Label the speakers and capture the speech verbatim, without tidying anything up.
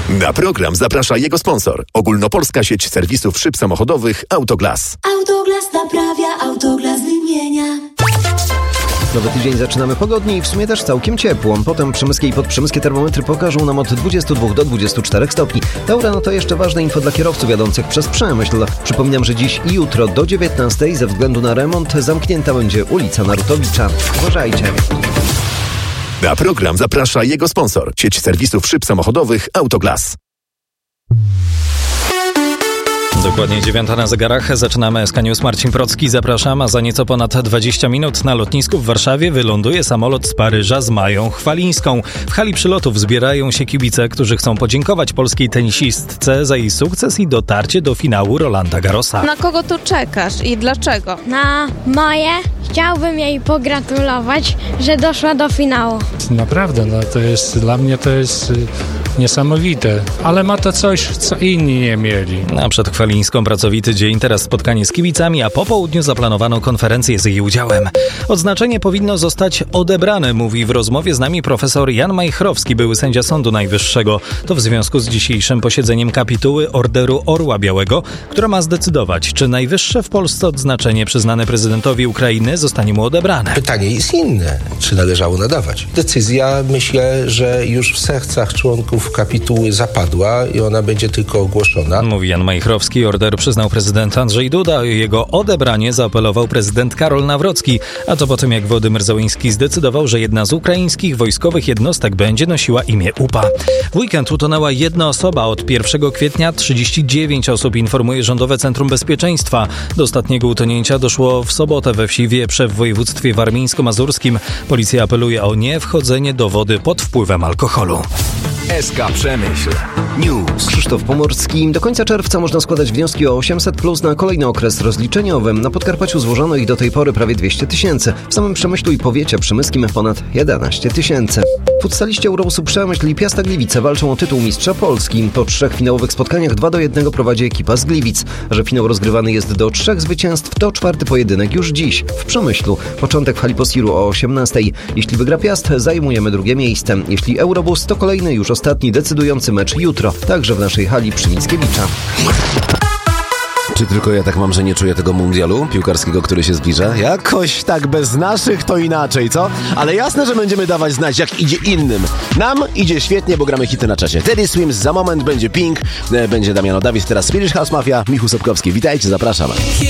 Speaker 1: Na program zaprasza jego sponsor. Ogólnopolska sieć serwisów szyb samochodowych Autoglas.
Speaker 2: Autoglas naprawia, Autoglas wymienia.
Speaker 3: Nowy tydzień zaczynamy pogodnie i w sumie też całkiem ciepło. Potem przemyskie i podprzemyskie termometry pokażą nam od dwudziestu dwóch do dwudziestu czterech stopni. Dobra, no to jeszcze ważne info dla kierowców jadących przez Przemyśl. Przypominam, że dziś i jutro do dziewiętnastej ze względu na remont zamknięta będzie ulica Narutowicza. Uważajcie.
Speaker 1: Na program zaprasza jego sponsor. Sieć serwisów szyb samochodowych Autoglas.
Speaker 4: Dokładnie dziewiąta na zegarach. Zaczynamy S K News. Marcin Procki, zapraszam. A za nieco ponad dwadzieścia minut na lotnisku w Warszawie wyląduje samolot z Paryża z Mają Chwalińską. W hali przylotów zbierają się kibice, którzy chcą podziękować polskiej tenisistce za jej sukces i dotarcie do finału Rolanda Garrosa.
Speaker 5: Na kogo tu czekasz i dlaczego?
Speaker 6: Na Maję. Chciałbym jej pogratulować, że doszła do finału.
Speaker 7: Naprawdę, no to jest, dla mnie to jest niesamowite, ale ma to coś, co inni nie mieli.
Speaker 4: A przed Chwalińską pracowity dzień, teraz spotkanie z kibicami, a po południu zaplanowano konferencję z jej udziałem. Odznaczenie powinno zostać odebrane, mówi w rozmowie z nami profesor Jan Majchrowski, były sędzia Sądu Najwyższego. To w związku z dzisiejszym posiedzeniem kapituły Orderu Orła Białego, która ma zdecydować, czy najwyższe w Polsce odznaczenie przyznane prezydentowi Ukrainy zostanie mu odebrane.
Speaker 8: Pytanie jest inne, czy należało nadawać. Decyzja, myślę, że już w sercach członków kapituły zapadła i ona będzie tylko ogłoszona.
Speaker 4: Mówi Jan Majchrowski. Order przyznał prezydent Andrzej Duda. O jego odebranie zaapelował prezydent Karol Nawrocki. A to po tym, jak Wołodymyr Zełenski zdecydował, że jedna z ukraińskich wojskowych jednostek będzie nosiła imię U P A. W weekend utonęła jedna osoba. Od pierwszego kwietnia trzydzieści dziewięć osób, informuje Rządowe Centrum Bezpieczeństwa. Do ostatniego utonięcia doszło w sobotę we wsi Wieprze w województwie warmińsko-mazurskim. Policja apeluje o niewchodzenie do wody pod wpływem alkoholu.
Speaker 1: S K Przemyśl News.
Speaker 3: Krzysztof Pomorski. Do końca czerwca można składać wnioski o osiemset plus na kolejny okres rozliczeniowy. Na Podkarpaciu złożono ich do tej pory prawie dwieście tysięcy. W samym Przemyślu i powiecie przemyskim ponad jedenaście tysięcy. Futsaliści Eurobusu Przemyśl i Piasta Gliwice walczą o tytuł mistrza Polski. Po trzech finałowych spotkaniach dwa do jednego prowadzi ekipa z Gliwic. Że finał rozgrywany jest do trzech zwycięstw, to czwarty pojedynek już dziś w Przemyślu. Początek w hali Posiru o osiemnastej. Jeśli wygra Piast, zajmujemy drugie miejsce. Jeśli Eurobus, to kolejny już ostatni decydujący mecz jutro, także w naszej hali przy Mickiewicza.
Speaker 9: Czy tylko ja tak mam, że nie czuję tego mundialu piłkarskiego, który się zbliża? Jakoś tak bez naszych to inaczej, co? Ale jasne, że będziemy dawać znać, jak idzie innym. Nam idzie świetnie, bo gramy hity na czasie. Teddy Swims, za moment będzie Pink, będzie Damiano Davis, teraz Swedish House Mafia, Michu Sobkowski. Witajcie, zapraszam.